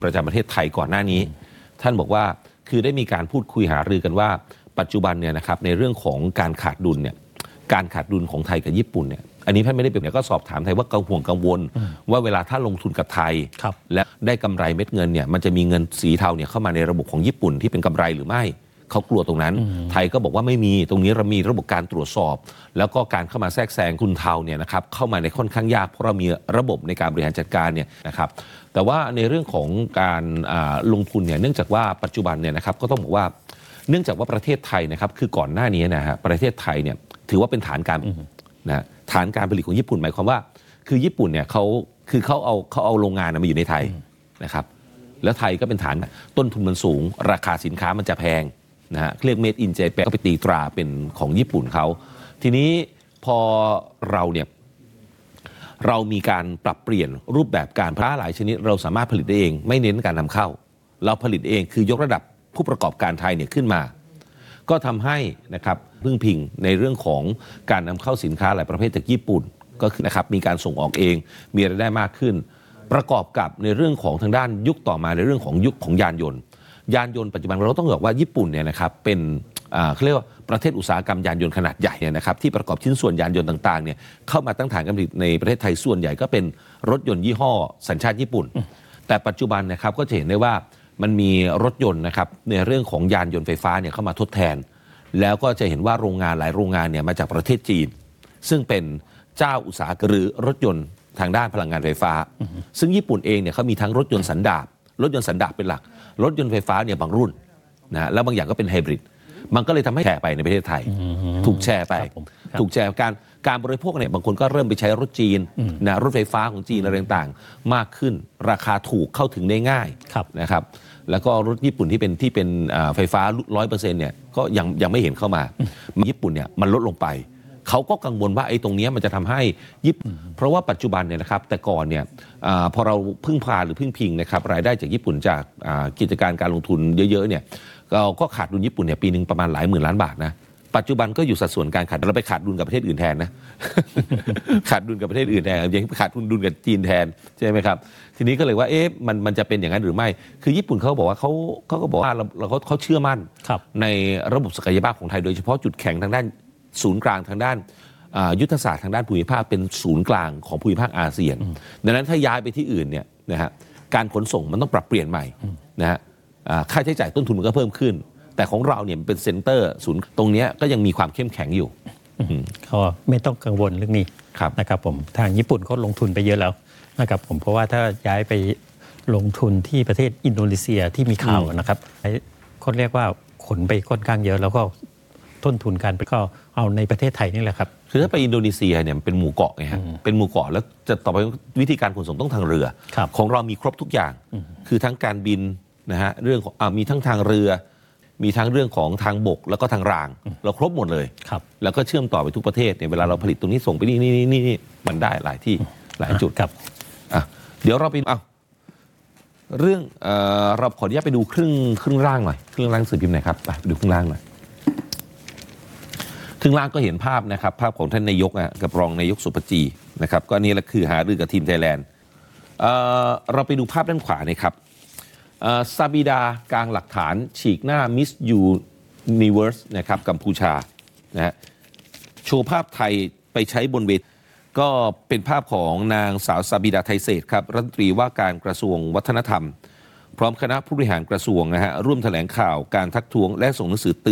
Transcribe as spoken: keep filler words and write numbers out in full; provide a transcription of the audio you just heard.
ประจำประเทศไทยก่อนหน้านี้ท่านบอกว่าคือได้มีการพูดคุยหารือกันว่าปัจจุบันเนี่ยนะครับในเรื่องของการขาดดุลเนี่ยการขาดดุลของไทยกับญี่ปุ่นเนี่ยอันนี้ท่านไม่ได้เป็นเนี่ยก็สอบถามไทยว่ากังวลกังวลว่าเวลาถ้าลงทุนกับไทยและได้กำไรเม็ดเงินเนี่ยมันจะมีเงินสีเทาเนี่ยเข้ามาในระบบของญี่ปุ่นที่เป็นกำไรหรือไม่เขากลัวตรงนั้นไทยก็บอกว่าไม่มีตรงนี้เรามีระบบการตรวจสอบแล้วก็การเข้ามาแทรกแซงทุนเทาเนี่ยนะครับเข้ามาในค่อนข้างยากเพราะเรามีระบบในการบริหารจัดการเนี่ยนะครับแต่ว่าในเรื่องของการลงทุนเนี่ยเนื่องจากว่าปัจจุบันเนี่ยนะครับก็ต้องบอกว่าเนื่องจากว่าประเทศไทยนะครับคือก่อนหน้านี้นะฮะประเทศไทยเนี่ยถือว่าเป็นฐานการนะฐานการผลิตของญี่ปุ่นหมายความว่าคือญี่ปุ่นเนี่ยเขาคือเขาเอาเขาเอาโรงงานมาอยู่ในไทยนะครับแล้วไทยก็เป็นฐานต้นทุนมันสูงราคาสินค้ามันจะแพงนะฮะเรียก Made in Japan ก็ไปตีตราเป็นของญี่ปุ่นเขาทีนี้พอเราเนี่ยเรามีการปรับเปลี่ยนรูปแบบการผลิตหลายชนิดเราสามารถผลิตได้เองไม่เน้นการนำเข้าเราผลิตเองคือยกระดับผู้ประกอบการไทยเนี่ยขึ้นมาก็ทำให้นะครับพึ่งพิงในเรื่องของการนำเข้าสินค้าหลายประเภทจากญี่ปุ่นก็คือนะครับมีการส่งออกเองมีรายได้มากขึ้นประกอบกับในเรื่องของทางด้านยุคต่อมาในเรื่องของยุคของยานยนต์ยานยนต์ปัจจุบันเราต้องบอกว่าญี่ปุ่นเนี่ยนะครับเป็นเขาเรียกว่าประเทศอุตสาหกรรมยานยนต์ขนาดใหญ่เนี่ยนะครับที่ประกอบชิ้นส่วนยานยนต์ต่างๆเนี่ยเข้ามาตั้งฐานการผลิตในประเทศไทยส่วนใหญ่ก็เป็นรถยนต์ยี่ห้อสัญชาติญี่ปุ่นแต่ปัจจุบันนะครับก็จะเห็นได้ว่ามันมีรถยนต์นะครับในเรื่องของยานยนต์ไฟฟ้าเนี่ยเข้ามาทดแทนแล้วก็จะเห็นว่าโรงงานหลายโรงงานเนี่ยมาจากประเทศจีนซึ่งเป็นเจ้าอุตสาหกรรมหรือรถยนต์ทางด้านพลังงานไฟฟ้าซึ่งญี่ปุ่นเองเนี่ยเขามีทั้งรถยนต์สันดาปรถยนต์สันดาปเป็นหลักรถยนต์ไฟฟ้าเนี่ยบางรุ่นนะแล้วบางอย่างก็เป็นไฮบริดมันก็เลยทำให้แชร์ไปในประเทศไทยถูกแชร์ไปถูกแชร์การการบริโภคเนี่ยบางคนก็เริ่มไปใช้รถจีนนะรถไฟฟ้าของจีนอะไรต่างๆมากขึ้นราคาถูกเข้าถึงได้ง่ายนะครับแล้วก็รถญี่ปุ่นที่เป็นที่เป็นไฟฟ้า ร้อยเปอร์เซ็นต์ เนี่ยก็ยังยังไม่เห็นเข้ามาญี่ปุ่นเนี่ยมันลดลงไปเขาก็กังวลว่าไอ้ตรงนี้มันจะทำให้ญี่ปุ่นเพราะว่าปัจจุบันเนี่ยนะครับแต่ก่อนเนี่ยพอเราพึ่งพาหรือพึ่งพิงนะครับรายได้จากญี่ปุ่นจากกิจการการลงทุนเยอะๆเนี่ยเราก็ขาดดุลญี่ปุ่นเนี่ยปีนึงประมาณหลายหมื่นล้านบาทนะปัจจุบันก็อยู่สัดส่วนการขาดเราไปขาดดุลกับประเทศอื่นแทนนะ ขาดดุลกับประเทศอื่นแทนยังขาดดุลกับจีนแทนใช่ไหมครับทีนี้ก็เลยว่าเอ๊ะมันมันจะเป็นอย่างนั้นหรือไม่คือญี่ปุ่นเขาบอกว่าเขาเขาก็บอกว่าเราเราเขาเชื่อมั่นในระบบศักยภาพของไทยโดยเฉพาะจุดแข็งทางด้านศูนย์กลางทางด้านยุทธศาสตร์ทางด้านภูมิภาคเป็นศูนย์กลางของภูมิภาคอาเซียนดังนั้นถ้าย้ายไปที่อื่นเนี่ยนะฮะการขนส่งมันต้องปรับเปลี่ยนใหม่นะฮะค่าใช้จ่ายต้นทุนมันก็เพิ่มขึ้นแต่ของเราเนี่ยเป็นเซ็นเตอร์ศูนย์ตรงนี้ก็ยังมีความเข้มแข็งอยู่เขาไม่ต้องกังวลเรื่องนี้นะครับผมทางญี่ปุ่นเขาลงทุนไปเยอะแล้วนะครับผมเพราะว่าถ้าย้ายไปลงทุนที่ประเทศอินโดนีเซียที่มีข่าวนะครับเขาเรียกว่าขนไปค่อนข้างเยอะแล้วก็ต้นทุนการไปก็เอาในประเทศไทยนี่แหละครับคือถ้าไปอินโดนีเซียเนี่ยเป็นหมู่เกาะไงฮะเป็นหมู่เกาะแล้วจะต่อไปวิธีการขนส่งต้องทางเรือของเรามีครบทุกอย่างคือทั้งการบินนะฮะเรื่องของมีทั้งทางเรือมีทั้งเรื่องของทางบกแล้วก็ทางรางเราครบหมดเลยแล้วก็เชื่อมต่อไปทุกประเทศเนี่ยเวลาเราผลิตตรงนี้ส่งไปนี่นี่นี่นี่มันได้หลายที่หลายจุดครับอ่ะเดี๋ยวเราไปเอาเรื่องเอ่อเราขออนุญาตไปดูครึ่งครึ่งล่างหน่อยครึ่งล่างสื่อพิมพ์หน่อยครับไปดูครึ่งล่างหน่อยครึ่งล่างก็เห็นภาพนะครับภาพของท่านนายกอ่ะกับรองนายกสุปจีนะครับก็นี่แหละคือหารือกับทีมไทยแลนด์เอ่อเราไปดูภาพด้านขวานี่ครับซาบิดากลางหลักฐานฉีกหน้ามิสยูนิเวิร์สนะครับกัมพูชานะฮะโชว์ภาพไทยไปใช้บนเวทีก็เป็นภาพของนางสาวซาบิดาไทยเศษครับรัฐมนตรีว่าการกระทรวงวัฒนธรรมพร้อมคณะผู้บริหารกระทรวงนะฮะร่วมแถลงข่าวการทักท้วงและส่งหนังสือ